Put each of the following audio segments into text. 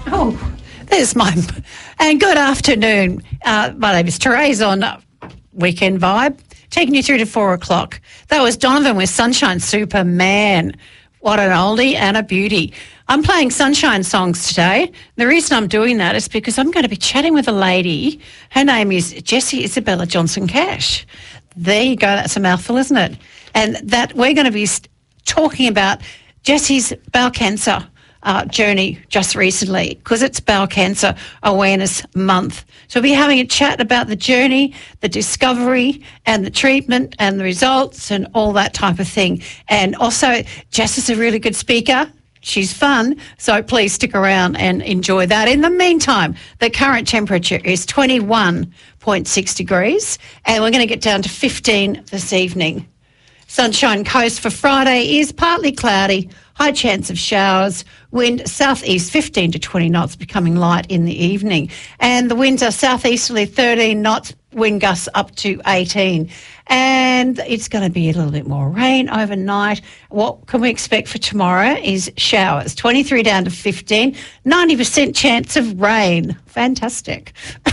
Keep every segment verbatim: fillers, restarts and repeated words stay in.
Oh, there's my... And good afternoon. Uh, my name is Therese on Weekend Vibe, taking you through to four o'clock. That was Donovan with Sunshine Superman. What an oldie and a beauty. I'm playing Sunshine songs today. The reason I'm doing that is because I'm going to be chatting with a lady. Her name is Jessie Isabella Johnson-Cash. There you go. That's a mouthful, isn't it? And that we're going to be talking about Jessie's bowel cancer Uh, journey just recently, because it's Bowel Cancer Awareness Month. So we'll be having a chat about the journey, the discovery and the treatment and the results and all that type of thing. And also, Jess is a really good speaker. She's fun, so please stick around and enjoy that. In the meantime, the current temperature is twenty-one point six degrees and we're going to get down to fifteen this evening. Sunshine Coast for Friday is partly cloudy, high chance of showers, wind southeast fifteen to twenty knots, becoming light in the evening. And the winds are southeasterly thirteen knots, wind gusts up to eighteen. And it's going to be a little bit more rain overnight. What can we expect for tomorrow is showers, twenty-three down to fifteen, ninety percent chance of rain. Fantastic.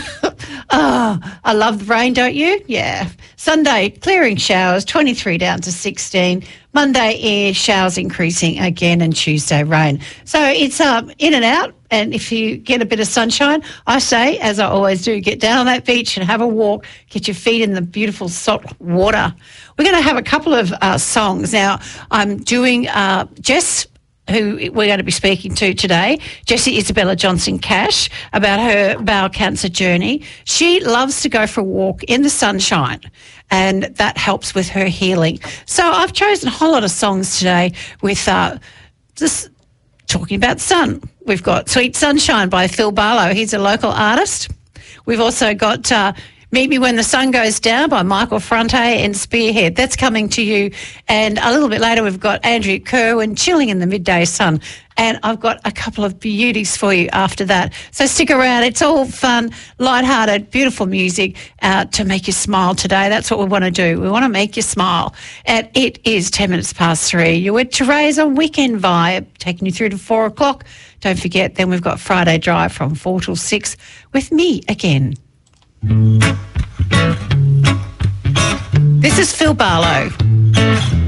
Oh, I love the rain, don't you? Yeah. Sunday, clearing showers, twenty-three down to sixteen. Monday, air showers increasing again, and Tuesday, rain. So it's um, in and out, and if you get a bit of sunshine, I say, as I always do, get down on that beach and have a walk, get your feet in the beautiful salt water. We're going to have a couple of uh, songs. Now, I'm doing uh, Jess, who we're going to be speaking to today, Jessie Isabella Johnson-Cash, about her bowel cancer journey. She loves to go for a walk in the sunshine, and that helps with her healing. So I've chosen a whole lot of songs today with uh, just talking about sun. We've got Sweet Sunshine by Phil Barlow. He's a local artist. We've also got uh, Meet Me When the Sun Goes Down by Michael Fronte and Spearhead. That's coming to you. And a little bit later, we've got Andrew Kerwin, Chilling in the Midday Sun. And I've got a couple of beauties for you after that. So stick around. It's all fun, lighthearted, beautiful music uh, to make you smile today. That's what we want to do. We want to make you smile. And it is ten minutes past three. You're with Therese on Weekend Vibe, taking you through to four o'clock. Don't forget, then we've got Friday Drive from four till six with me again. This is Phil Barlow.